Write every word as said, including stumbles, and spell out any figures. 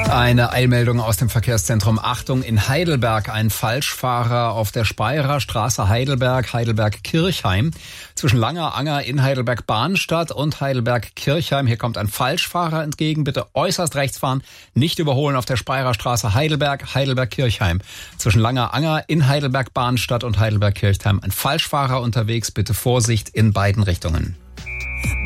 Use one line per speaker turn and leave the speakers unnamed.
Eine Eilmeldung aus dem Verkehrszentrum. Achtung, in Heidelberg ein Falschfahrer auf der Speyerer Straße Heidelberg, Heidelberg-Kirchheim. Zwischen Langer Anger in Heidelberg-Bahnstadt und Heidelberg-Kirchheim. Hier kommt ein Falschfahrer entgegen. Bitte äußerst rechts fahren, nicht überholen auf der Speyerer Straße Heidelberg, Heidelberg-Kirchheim. Zwischen Langer Anger in Heidelberg-Bahnstadt und Heidelberg-Kirchheim. Ein Falschfahrer unterwegs. Bitte Vorsicht in beiden Richtungen.